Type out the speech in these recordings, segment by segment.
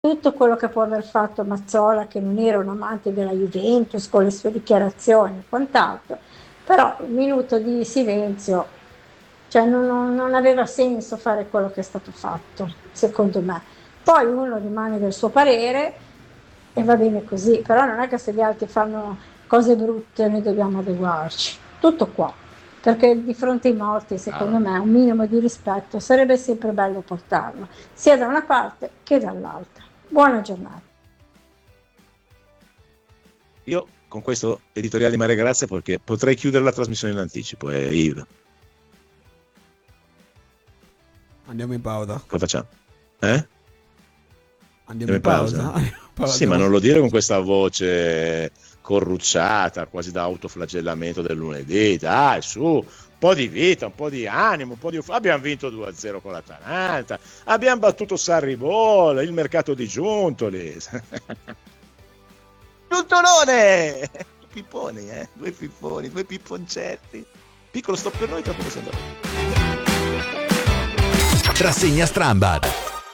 tutto quello che può aver fatto Mazzola, che non era un amante della Juventus, con le sue dichiarazioni e quant'altro, però un minuto di silenzio, cioè non aveva senso fare quello che è stato fatto, secondo me. Poi uno rimane del suo parere e va bene così, però non è che se gli altri fanno cose brutte noi dobbiamo adeguarci. Tutto qua, perché di fronte ai morti, secondo Ah, me, un minimo di rispetto sarebbe sempre bello portarlo, sia da una parte che dall'altra. Buona giornata. io con questo editoriale di Maria Grazia perché potrei chiudere la trasmissione in anticipo e Yves, Andiamo in pausa. cosa facciamo? Eh? Andiamo Andiamo in in pausa? pausa. Andiamo in pausa, Sì, ma non andiamo. lo dire con questa voce corrucciata, quasi da autoflagellamento del lunedì. Dai, su, un po' di vita, un po' di animo, un po' di... Abbiamo vinto 2-0 con l'Atalanta, abbiamo battuto Sarri Boll, il mercato di Giuntoli. Giuntolone! Pipponi, due pipponi, due pipponcetti. Piccolo stop per noi, tra poco siamo andati. Rassegna Strambad.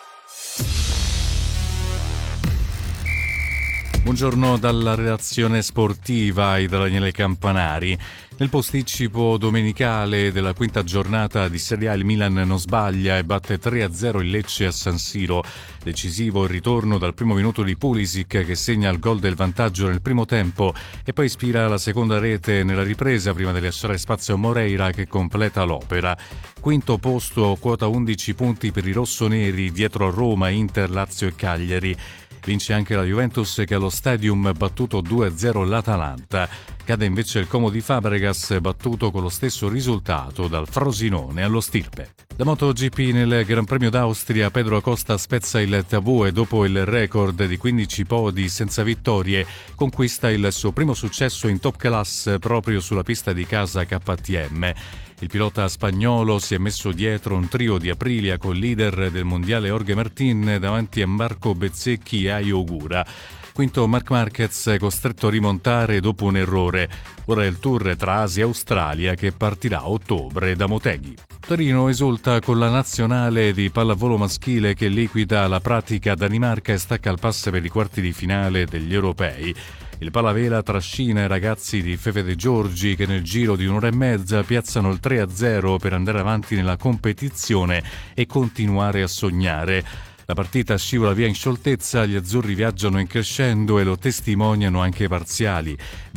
Buongiorno dalla redazione sportiva e da Daniele Campanari. Nel posticipo domenicale della quinta giornata di Serie A il Milan non sbaglia e batte 3-0 il Lecce a San Siro. Decisivo il ritorno dal primo minuto di Pulisic che segna il gol del vantaggio nel primo tempo e poi ispira la seconda rete nella ripresa prima di lasciare spazio a Moreira che completa l'opera. Quinto posto, quota 11 punti per i rossoneri dietro a Roma, Inter, Lazio e Cagliari. Vince anche la Juventus che allo Stadium battuto 2-0 l'Atalanta. Cade invece il Como di Fabregas battuto con lo stesso risultato dal Frosinone allo Stirpe. Da MotoGP nel Gran Premio d'Austria Pedro Acosta spezza il tabù e dopo il record di 15 podi senza vittorie conquista il suo primo successo in top class proprio sulla pista di casa KTM. Il pilota spagnolo si è messo dietro un trio di Aprilia col leader del mondiale Jorge Martin davanti a Marco Bezzecchi e Ayo Ogura. Quinto Marc Marquez costretto a rimontare dopo un errore. Ora è il tour tra Asia e Australia che partirà a ottobre da Motegi. Torino esulta con la nazionale di pallavolo maschile che liquida la pratica Danimarca e stacca il pass per i quarti di finale degli europei. Il Palavela trascina i ragazzi di Fefe De Giorgi che nel giro di un'ora e mezza piazzano il 3-0 per andare avanti nella competizione e continuare a sognare. La partita scivola via in scioltezza, gli azzurri viaggiano in crescendo e lo testimoniano anche i parziali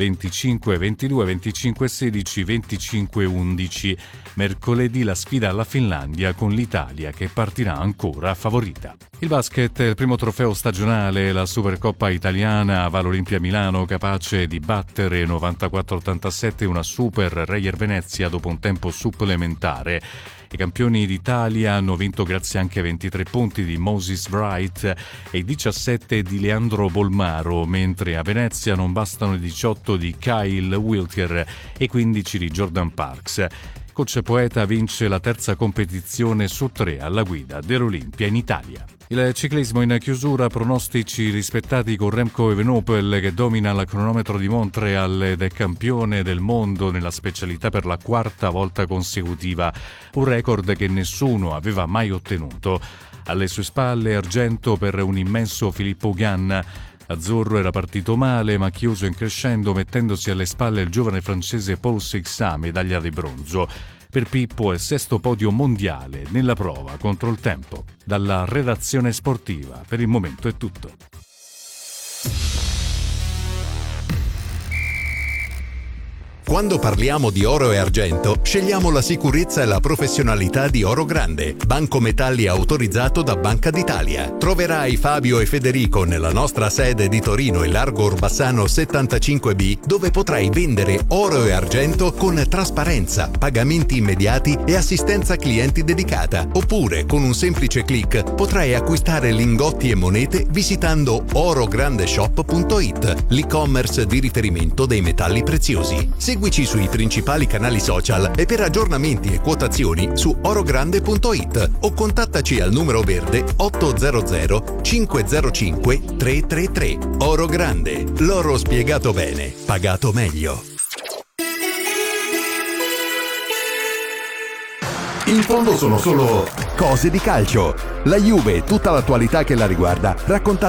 25-22, 25-16, 25-11. Mercoledì la sfida alla Finlandia con l'Italia che partirà ancora favorita. Il basket, il primo trofeo stagionale, la Supercoppa italiana va all'Olimpia Milano capace di battere 94-87 una Super Reyer Venezia dopo un tempo supplementare. I campioni d'Italia hanno vinto grazie anche ai 23 punti di Moses Wright e i 17 di Leandro Bolmaro, mentre a Venezia non bastano i 18 di Kyle Wiltjer e 15 di Jordan Parks. Coach Poeta vince la terza competizione su 3 alla guida dell'Olimpia in Italia. Il ciclismo in chiusura, pronostici rispettati con Remco Evenepoel che domina il cronometro di Montreal ed è campione del mondo nella specialità per la quarta volta consecutiva, un record che nessuno aveva mai ottenuto. Alle sue spalle argento per un immenso Filippo Ganna. Azzurro era partito male ma chiuso in crescendo mettendosi alle spalle il giovane francese Paul Sixat, medaglia di bronzo. Per Pippo è il sesto podio mondiale nella prova contro il tempo. Dalla redazione sportiva per il momento è tutto. Quando parliamo di oro e argento, scegliamo la sicurezza e la professionalità di Oro Grande, banco metalli autorizzato da Banca d'Italia. Troverai Fabio e Federico nella nostra sede di Torino in Largo Orbassano 75B, dove potrai vendere oro e argento con trasparenza, pagamenti immediati e assistenza clienti dedicata. Oppure, con un semplice click, potrai acquistare lingotti e monete visitando orograndeshop.it, l'e-commerce di riferimento dei metalli preziosi. Seguici sui principali canali social e per aggiornamenti e quotazioni su orogrande.it o contattaci al numero verde 800 505 333. Oro Grande, l'oro spiegato bene, pagato meglio. In fondo sono solo Cose di calcio. La Juve e tutta l'attualità che la riguarda, raccontata